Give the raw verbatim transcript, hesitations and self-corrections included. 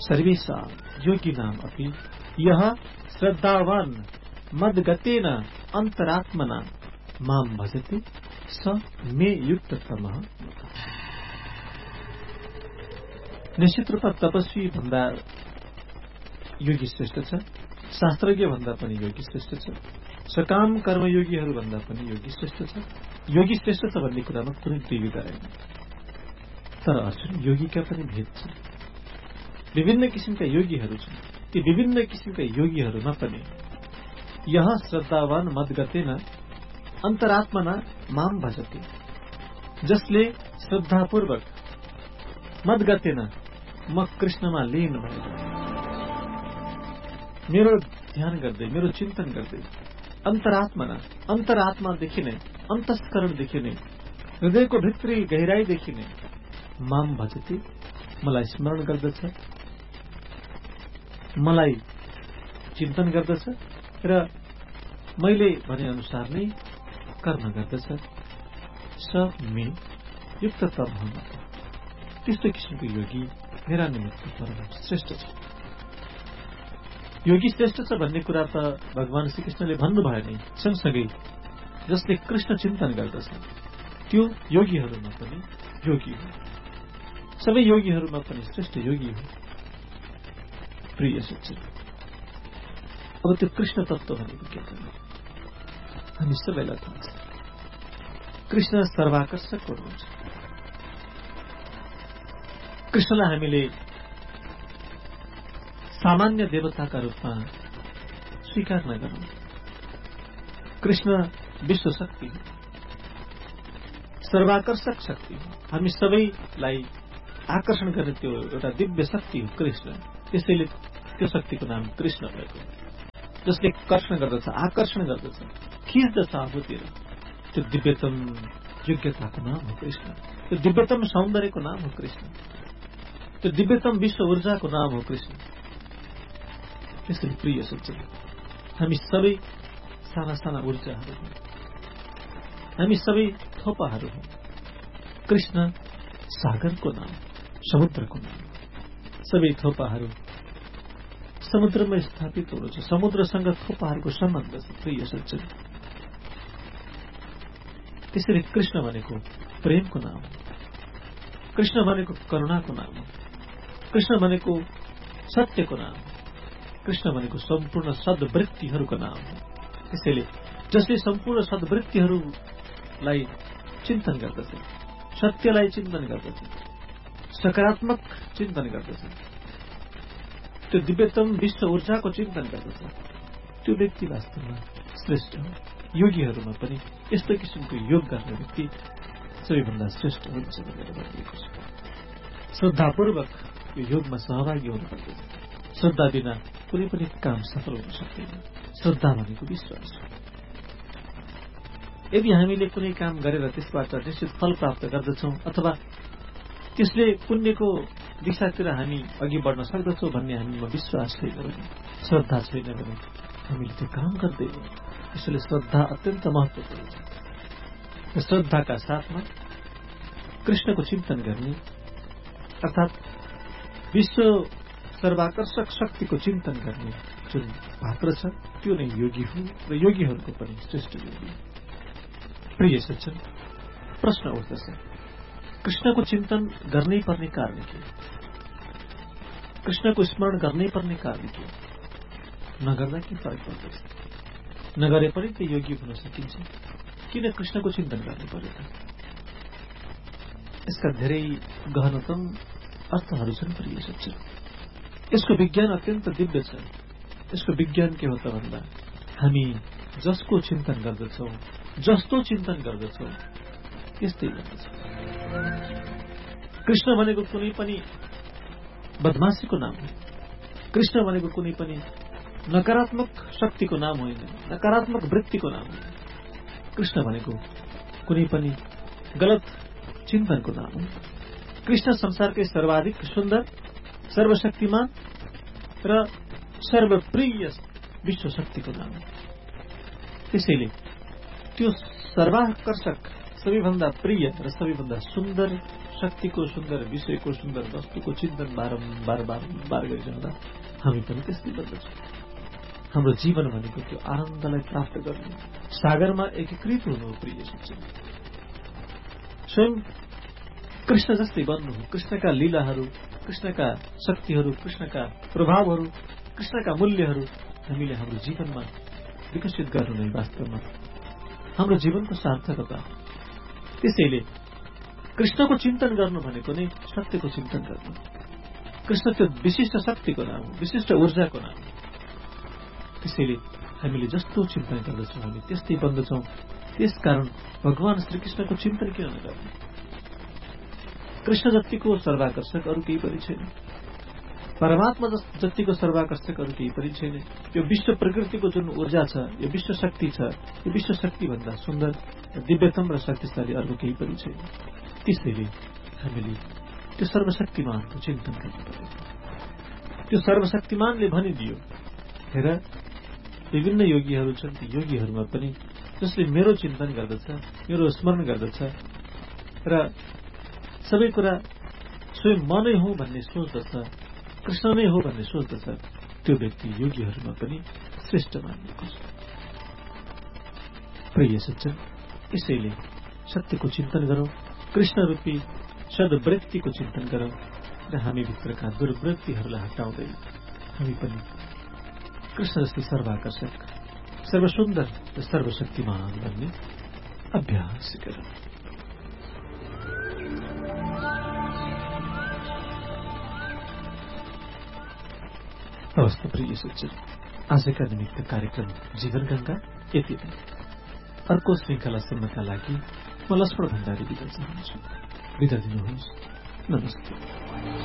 सर्वेषां योगिनाम अपि यह श्रद्धावान मद्गतेन अंतरात्मना माम भजते स मे युक्ततमः। निश्चित रूपमा तपस्वी भन्दा योगी श्रेष्ठ छ, शास्त्रज्ञ भन्दा पनि योगी श्रेष्ठ छ, सकाम कर्मयोगीहरू भन्दा पनि योगी श्रेष्ठ छ। योगी श्रेष्ठ छ भन्ने कुरामा कुनै दुविधा रहेन। तर अर्जुन, योगीका पनि भेद छन्। विभिन्न किसिमका योगीहरू छन्। ती विभिन्न किसिमका योगीहरूमा पनि यह श्रद्धावान मद्गतेन अन्तरात्मना माम भजते, जसले श्रद्धापूर्वक मद्गतेन म कृष्णमा लीन भएर मेरो ध्यान गर्दै, मेरो चिन्तन गर्दै, अन्तरात्मना अन्तरात्मादेखि नै, अन्तस्करणदेखि नै, हृदयको भित्री गहिराईदेखि नै माम भजते, मलाई स्मरण गर्दछ, मलाई चिन्तन गर्दछ र मैले भने अनुसार नै कर्म गर्दछ। स मे युक्ततमः। त्यस्तो किसिमको योगी मेरा निमित्त परम श्रेष्ठ छ। योगी श्रेष्ठ छ भन्ने कुरा त भगवान श्रीकृष्णले भन्नुभयो नै। सँगसँगै जसले कृष्ण चिन्तन गर्दछ त्यो योगीहरूमा पनि योगी हो, सबै योगीहरूमा पनि श्रेष्ठ योगी हो। प्रिय सज्जन, अब त्यो कृष्ण तत्व भनेको के हो? हामी सबैलाई थाहा छ, कृष्ण सर्वाकर्षक हुनुहुन्छ। कृष्णलाई हामीले सामान्य देवताका रूपमा स्वीकार नगरौं। कृष्ण विश्व शक्ति हो, सर्वाकर्षक शक्ति हो, हामी सबैलाई आकर्षण गर्ने त्यो एउटा दिव्य शक्ति हो कृष्ण। त्यसैले त्यो शक्तिको नाम कृष्ण भएको, जसले कर्षण गर्दछ, आकर्षण गर्दछ, खिच्दछ आफूतिर। त्यो दिव्यतम योग्यताको नाम हो कृष्ण, त्यो दिव्यतम सौन्दर्यको नाम हो कृष्ण, त्यो दिव्यतम विश्व ऊर्जाको नाम हो कृष्ण। त्यसैले प्रिय सज्जन, हामी सबै साना साना ऊर्जाहरू हौं, हामी सबै थोपाहरू हौं। कृष्ण सागरको नाम, समुद्रको नाम। सबै थोपाहरू समुद्रमा स्थापित हुनुहुन्छ। समुद्रसँग थोपाहरूको सम्बन्ध छ प्रिय सज्जन। त्यसैले कृष्ण भनेको प्रेमको नाम हो, कृष्ण भनेको करुणाको नाम हो, कृष्ण भनेको सत्यको नाम हो, कृष्ण भनेको सम्पूर्ण सद्वृत्तिहरूको नाम हो। त्यसैले जसले सम्पूर्ण सद्वृत्तिहरूलाई चिन्तन गर्दछ, सत्यलाई चिन्तन गर्दछ, सकारात्मक चिन्तन गर्दछ, त्यो दिव्यतम विश्व ऊर्जाको चिन्तन गर्दछ, त्यो व्यक्ति वास्तवमा श्रेष्ठ हो। योगीहरूमा पनि यस्तो किसिमको योग गर्ने व्यक्ति सबैभन्दा श्रेष्ठ हुन्छ भनेर भनिएको छ। श्रद्धापूर्वक यो योगमा सहभागी हुनुपर्छ। श्रद्धा बिना कुनै पनि काम सफल हुन सक्दैन। श्रद्धा भनेको विश्वास हो। यदि हामीले कुनै काम गरेर त्यसबाट निश्चित फल प्राप्त गर्दछौं अथवा त्यसले पुण्यको दिशातिर हामी अघि बढ्न सक्दछौं भन्ने हामीमा विश्वास छैन भने, श्रद्धा छैन भने हामीले त्यो काम गर्दैनौं। त्यसैले श्रद्धा अत्यन्त महत्त्वपूर्ण छ। श्रद्धाका साथमा कृष्णको चिन्तन गर्ने अर्थात् विश्व सर्वाकर्षक शक्तिको चिन्तन गर्ने जुन पात्र छ त्यो नै योगी हो र योगीहरूको पनि श्रेष्ठ योगी। प्रिय सज्जन, प्रश्न उठ्दछ, कृष्णको चिन्तन गर्नै पर्ने कारण के? कृष्णको स्मरण गर्नै पर्ने कारण के? नगर्दा के फरक पर्दछ? नगरे पनि त्यो योगी हुन सकिन्छ। किन कृष्णको चिन्तन गर्नु पर्यो त? यसका धेरै गहनतम अर्थहरू छन् प्रिय सज्जन। यसको विज्ञान अत्यन्त दिव्य छ। यसको विज्ञान के हो त भन्दा, हामी जसको चिन्तन गर्दछौं, जस्तो चिन्तन गर्दछौं त्यस्तै गर्दछ। कृष्ण भनेको कुनै पनि बदमाशीको नाम हो। कृष्ण भनेको कुनै पनि नकारात्मक शक्तिको नाम होइन, नकारात्मक वृत्तिको नाम होइन। कृष्ण भनेको कुनै पनि गलत चिन्तनको नाम हो। कृष्ण संसारकै सर्वाधिक सुन्दर, सर्वशक्तिमान र सर्वप्रिय विश्व शक्तिको नाम हो। त्यसैले त्यो सर्वाकर्षक, सबैभन्दा प्रिय र सबैभन्दा सुन्दर, शक्तिको सुन्दर विषयको सुन्दर वस्तुको चिन्तन बारम्बार बारम्बार गरिरहँदा हामी पनि त्यस्तै बन्दछौँ। हाम्रो जीवन भनेको त्यो आनन्दलाई प्राप्त गर्नु, सागरमा एकीकृत हुनु हो प्रिय सज्जन। स्वयं कृष्ण जस्तै बन्नु हो। कृष्णका लीलाहरू, कृष्णका शक्तिहरू, कृष्णका प्रभावहरू, कृष्णका मूल्यहरू हामीले हाम्रो जीवनमा विकसित गर्नु नै वास्तवमा हाम्रो जीवनको सार्थकता हो। त्यसैले कृष्णको चिन्तन गर्नु भनेको नै सत्यको चिन्तन गर्नु। कृष्ण त्यो विशिष्ट शक्तिको नाम हो, विशिष्ट ऊर्जाको नाम हो। त्यसैले हामीले जस्तो चिन्तन गर्दछौँ हामी त्यस्तै बन्दछौँ। त्यसकारण भगवान श्रीकृष्णको चिन्तन किन नगर्ने? कृष्ण जतिको सर्वाकर्षक अरू केही पनि छैन, परमात्मा जतिको सर्वाकर्षक अरू केही पनि छैन। यो विश्व प्रकृतिको जुन ऊर्जा छ, यो विश्व शक्ति छ, यो विश्व शक्ति भन्दा सुन्दर दिव्यतम र शक्तिशाली अर्को केही पनि छैन। त्यसैले हामीले त्यो सर्वशक्तिमानको चिन्तन गर्नु पर्यो। त्यो सर्वशक्तिमानले भनिदियो, हेर विभिन्न योगीहरू छन्, ती योगीहरूमा पनि जसले मेरो चिन्तन गर्दछ, मेरो स्मरण गर्दछ र सबै कुरा स्वयं म नै हो भन्ने सोच्दछ, कृष्ण नै हो भन्ने सोच्दछ, त्यो व्यक्ति योगीहरूमा पनि श्रेष्ठ मानिएको छ। प्रिय सज्जन, यसैले सत्यको चिन्तन गरौँ, कृष्ण रूपी सद्वृत्तिको चिन्तन गरौँ र हामी भित्रका दुर्वृत्तिहरूलाई हटाउँदै हामी पनि कृष्ण जस्तै सर्वाकर्षक, सर्वसुन्दर र सर्वशक्तिमान भन्ने अभ्यास गरौँ। अवस्था प्रिय सज्जन, आजका निमित्त कार्यक्रम जीवन गंगा यति नै। अर्को श्रृङ्खलासम्मका लागि म लक्ष्मण भण्डारी बिदा चाहन्छु। बिदा दिनुहोस्। नमस्ते।